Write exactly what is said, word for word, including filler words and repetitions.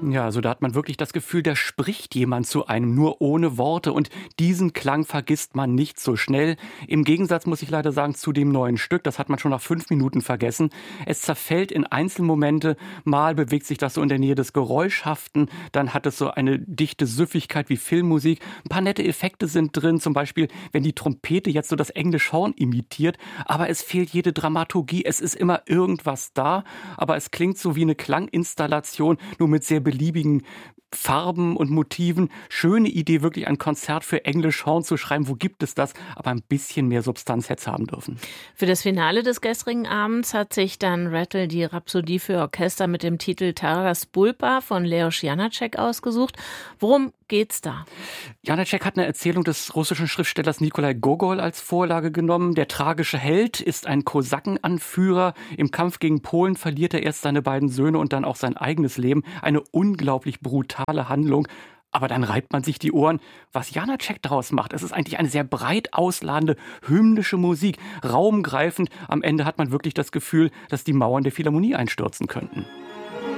Ja, also da hat man wirklich das Gefühl, da spricht jemand zu einem, nur ohne Worte. Und diesen Klang vergisst man nicht so schnell. Im Gegensatz, muss ich leider sagen, zu dem neuen Stück, das hat man schon nach fünf Minuten vergessen. Es zerfällt in Einzelmomente. Mal bewegt sich das so in der Nähe des Geräuschhaften. Dann hat es so eine dichte Süffigkeit wie Filmmusik. Ein paar nette Effekte sind drin. Zum Beispiel, wenn die Trompete jetzt so das English Horn imitiert. Aber es fehlt jede Dramaturgie. Es ist immer irgendwas da. Aber es klingt so wie eine Klanginstallation, nur mit sehr beliebigen Farben und Motiven. Schöne Idee, wirklich ein Konzert für English Horn zu schreiben. Wo gibt es das? Aber ein bisschen mehr Substanz hätte es haben dürfen. Für das Finale des gestrigen Abends hat sich dann Rattle die Rhapsodie für Orchester mit dem Titel Taras Bulba von Leos Janáček ausgesucht. Worum geht's da? Janáček hat eine Erzählung des russischen Schriftstellers Nikolai Gogol als Vorlage genommen. Der tragische Held ist ein Kosakenanführer. Im Kampf gegen Polen verliert er erst seine beiden Söhne und dann auch sein eigenes Leben. Eine unglaublich brutale Handlung. Aber dann reibt man sich die Ohren, was Janáček daraus macht. Es ist eigentlich eine sehr breit ausladende, hymnische Musik, raumgreifend. Am Ende hat man wirklich das Gefühl, dass die Mauern der Philharmonie einstürzen könnten.